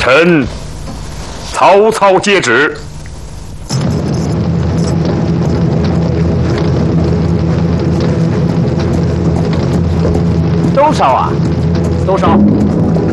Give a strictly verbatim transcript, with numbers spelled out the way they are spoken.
臣曹操接旨。 都烧啊，都烧。